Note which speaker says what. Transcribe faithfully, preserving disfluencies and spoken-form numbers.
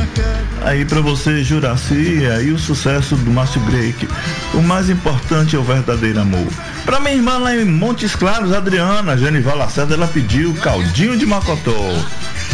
Speaker 1: Aí pra você, Juraci, aí o sucesso do Márcio Greik. O mais importante é o verdadeiro amor. Pra minha irmã lá em Montes Claros, Adriana, Genival Lacerda, ela pediu caldinho de Macotó.